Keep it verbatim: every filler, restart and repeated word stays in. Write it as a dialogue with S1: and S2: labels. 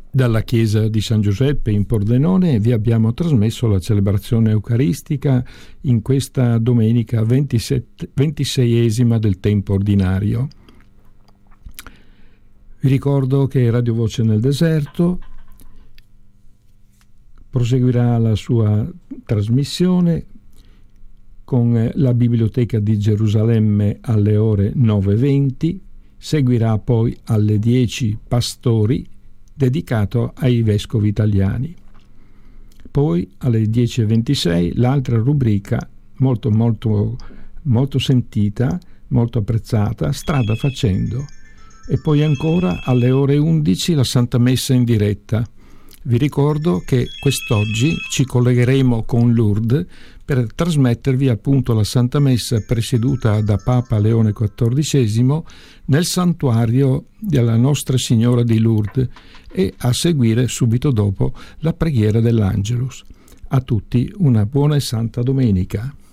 S1: Dalla chiesa di San Giuseppe in Pordenone vi abbiamo trasmesso la celebrazione eucaristica in questa domenica ventiseiesima del tempo ordinario. Vi ricordo che Radio Voce nel Deserto proseguirà la sua trasmissione con la Biblioteca di Gerusalemme alle ore nove e venti, seguirà poi alle dieci Pastori, dedicato ai vescovi italiani. Poi alle dieci e ventisei l'altra rubrica molto molto molto sentita, molto apprezzata, Strada Facendo, e poi ancora alle ore undici la Santa Messa in diretta. Vi ricordo che quest'oggi ci collegheremo con Lourdes per trasmettervi appunto la Santa Messa presieduta da Papa Leone quattordicesimo nel santuario della Nostra Signora di Lourdes e a seguire subito dopo la preghiera dell'Angelus. A tutti una buona e santa domenica.